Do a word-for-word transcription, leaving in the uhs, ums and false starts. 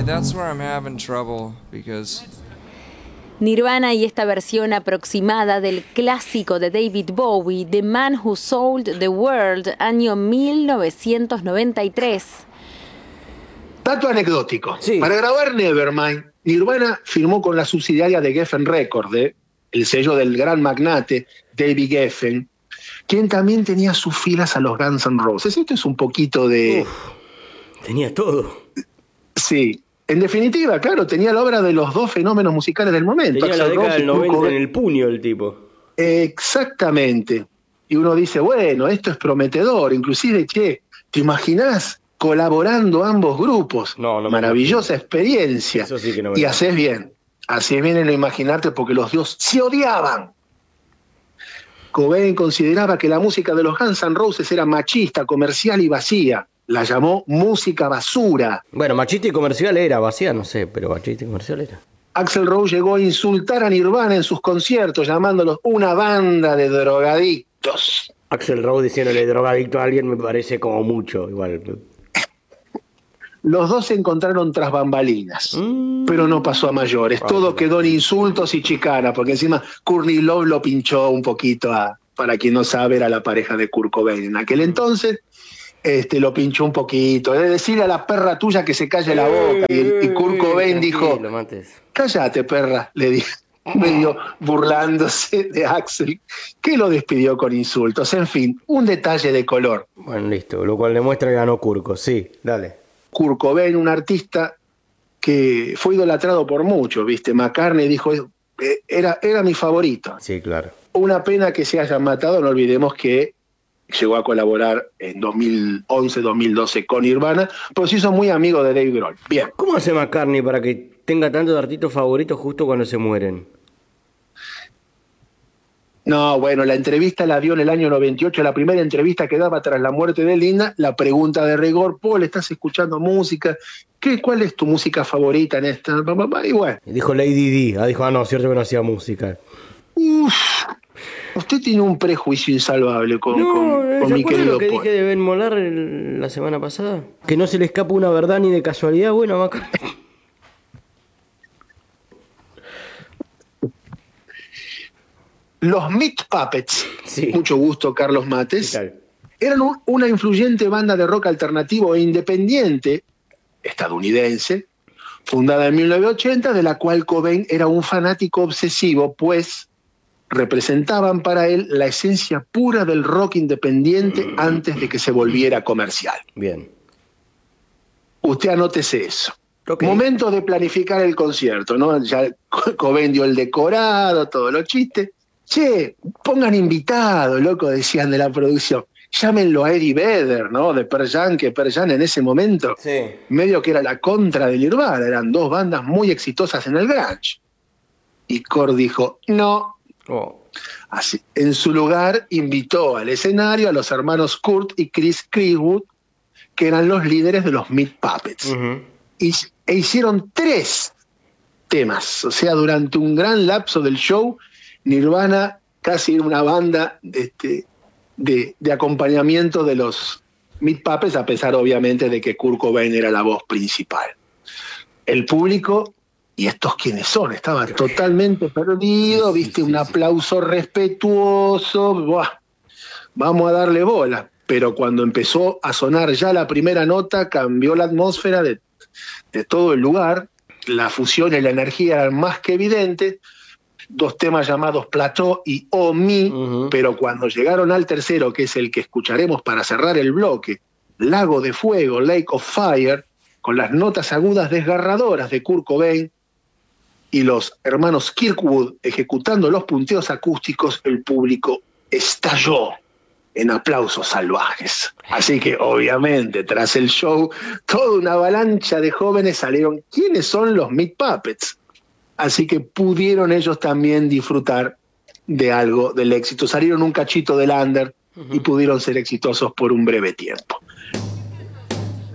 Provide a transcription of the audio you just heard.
that's where I'm having trouble because... Nirvana y esta versión aproximada del clásico de David Bowie, The Man Who Sold the World, año mil novecientos noventa y tres. Dato anecdótico. Sí. Para grabar Nevermind, Nirvana firmó con la subsidiaria de Geffen Records, ¿eh? El sello del gran magnate David Geffen, quien también tenía sus filas a los Guns N' Roses. Esto es un poquito de... Uf, tenía todo. Sí. En definitiva, claro, tenía la obra de los dos fenómenos musicales del momento. Tenía la Axl década Rose y del Kurt noventa Cobain. en el puño el tipo. Exactamente. Y uno dice, bueno, esto es prometedor. Inclusive, che, ¿te imaginás colaborando ambos grupos? No, no me Maravillosa experiencia. Eso sí que no me Y imagino. haces bien. Haces bien en imaginarte porque los dos se odiaban. Cobain consideraba que la música de los Guns N' Roses era machista, comercial y vacía. La llamó música basura. Bueno, machista y comercial era, vacía no sé, pero machista y comercial era. Axl Rose llegó a insultar a Nirvana en sus conciertos, llamándolos una banda de drogadictos. Axl Rose diciéndole drogadicto a alguien me parece como mucho, igual. Los dos se encontraron tras bambalinas, Mm. pero no pasó a mayores. Ah, Todo sí. quedó en insultos y chicana, porque encima Courtney Love lo pinchó un poquito a, para quien no sabe, era la pareja de Kurt Cobain en aquel entonces. Este, lo pinchó un poquito. Es decir, a la perra tuya que se calle la boca. Y, y Kurt Cobain dijo, Tranquilo, Mates. cállate, perra, le dijo, medio burlándose de Axl, que lo despidió con insultos. En fin, un detalle de color. Bueno, listo, lo cual demuestra que ganó Kurko, sí, dale. Kurt Cobain, un artista que fue idolatrado por muchos, ¿viste? McCartney dijo, eh, era, era mi favorito. Sí, claro. Una pena que se hayan matado, no olvidemos que llegó a colaborar en dos mil once, dos mil doce con Nirvana, pero se hizo muy amigo de Dave Grohl. Bien. ¿Cómo hace McCartney para que tenga tantos artistas favoritos justo cuando se mueren? No, bueno, la entrevista la dio en el año noventa y ocho, la primera entrevista que daba tras la muerte de Linda, la pregunta de rigor, Paul, ¿estás escuchando música? ¿Qué, ¿Cuál es tu música favorita en esta? Y bueno. Y dijo Lady D, ah, dijo, ah, no, cierto que no hacía música. Uf, usted tiene un prejuicio insalvable con, No, con, con ¿se mi acuerda querido lo que Paul. dije de Ben Molar el- la semana pasada? Que no se le escapa una verdad ni de casualidad, bueno, McCartney. Los Meat Puppets, Sí. mucho gusto, Carlos Mates, ¿Qué tal? eran un- una influyente banda de rock alternativo e independiente estadounidense, fundada en mil novecientos ochenta, de la cual Cobain era un fanático obsesivo, pues representaban para él la esencia pura del rock independiente antes de que se volviera comercial. Bien. Usted anótese eso. Ok. Momento de planificar el concierto, ¿no? Ya Cobain dio el decorado, todos los chistes. Che, pongan invitado, loco, decían de la producción. Llámenlo a Eddie Vedder, ¿no? De Pearl Jam, que Pearl Jam en ese momento, Sí. medio que era la contra de Nirvana, eran dos bandas muy exitosas en el grunge. Y Kurt dijo, no. Oh. Así, en su lugar invitó al escenario a los hermanos Kurt y Chris Creewood, que eran los líderes de los Meat Puppets. Ujú. Y, e hicieron tres temas. O sea, durante un gran lapso del show, Nirvana casi era una banda de, este, de, de acompañamiento de los Meat Puppets, a pesar obviamente de que Kurt Cobain era la voz principal. El público, ¿y estos quiénes son? Estaba totalmente perdido, viste, un aplauso respetuoso, ¡buah! Vamos a darle bola. Pero cuando empezó a sonar ya la primera nota, cambió la atmósfera de, de todo el lugar, la fusión y la energía eran más que evidentes, dos temas llamados Plateau y Oh Me, Ujú. pero cuando llegaron al tercero, que es el que escucharemos para cerrar el bloque, Lago de Fuego, Lake of Fire, con las notas agudas desgarradoras de Kurt Cobain y los hermanos Kirkwood ejecutando los punteos acústicos, el público estalló en aplausos salvajes. Así que obviamente tras el show, toda una avalancha de jóvenes salieron. ¿Quiénes son los Meat Puppets? Así que pudieron ellos también disfrutar de algo del éxito. Salieron un cachito del under y pudieron ser exitosos por un breve tiempo.